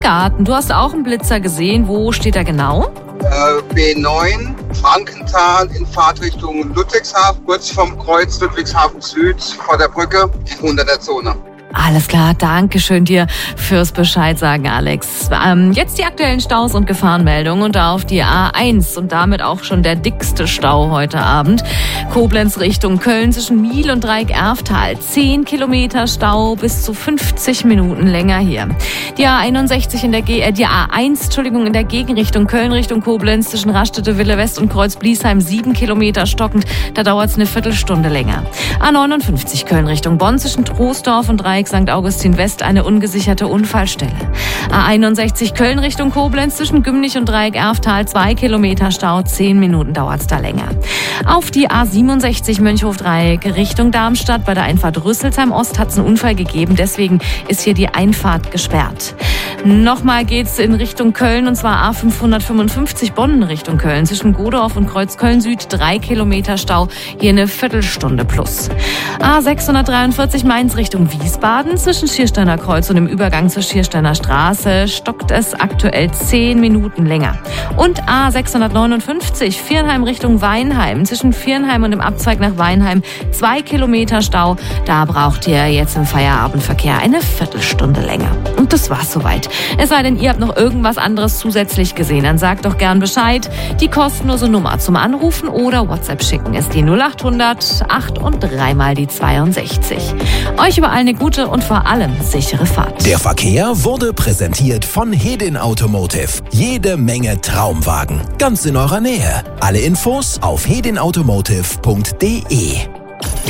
Garten, du hast auch einen Blitzer gesehen. Wo steht er genau? B9, Frankenthal in Fahrtrichtung Ludwigshafen, kurz vom Kreuz Ludwigshafen Süd vor der Brücke, unter der Zone. Alles klar, danke schön dir fürs Bescheid sagen, Alex. Jetzt die aktuellen Staus und Gefahrenmeldungen und auf die A1 und damit auch schon der dickste Stau heute Abend. Koblenz Richtung Köln zwischen Miel und Dreieck-Erftal. 10 Kilometer Stau, bis zu 50 Minuten länger hier. Die A1 in der Gegenrichtung Köln Richtung Koblenz zwischen Raststätte Wille West und Kreuz Bliesheim 7 Kilometer stockend. Da dauert es eine Viertelstunde länger. A59 Köln Richtung Bonn zwischen Troisdorf und Dreieck St. Augustin West eine ungesicherte Unfallstelle. A61 Köln Richtung Koblenz zwischen Gümnich und Dreieck-Erftal 2 Kilometer Stau, 10 Minuten dauert es da länger. Auf die A67 Mönchhof-Dreieck Richtung Darmstadt bei der Einfahrt Rüsselsheim Ost hat es einen Unfall gegeben, deswegen ist hier die Einfahrt gesperrt. Nochmal geht's in Richtung Köln und zwar A555 Bonn Richtung Köln zwischen Godorf und Kreuz Köln Süd 3 Kilometer Stau, hier eine Viertelstunde plus. A643 Mainz Richtung Wiesbaden zwischen Schiersteiner Kreuz und im Übergang zur Schiersteiner Straße stockt es aktuell 10 Minuten länger. Und A659 Viernheim Richtung Weinheim zwischen Viernheim und dem Abzweig nach Weinheim 2 Kilometer Stau. Da braucht ihr jetzt im Feierabendverkehr eine Viertelstunde länger. Und das war's soweit. Es sei denn, ihr habt noch irgendwas anderes zusätzlich gesehen, dann sagt doch gern Bescheid. Die kostenlose Nummer zum Anrufen oder WhatsApp schicken ist die 0800 8 und 3 mal die 62. Euch überall eine gute und vor allem sichere Fahrt. Der Verkehr wurde präsentiert von Hedin Automotive. Jede Menge Traumwagen. Ganz in eurer Nähe. Alle Infos auf hedinautomotive.de.